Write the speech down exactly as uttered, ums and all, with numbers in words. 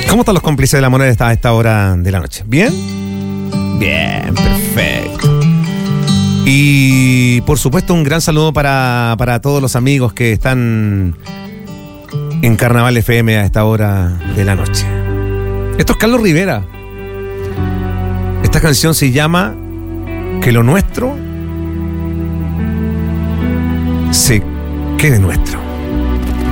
¿Cómo están los cómplices de la moneda a esta hora de la noche? ¿Bien? Bien, perfecto. Y por supuesto un gran saludo para, para todos los amigos que están en Carnaval F M a esta hora de la noche. Esto es Carlos Rivera. Esta canción se llama Que lo nuestro se quede nuestro.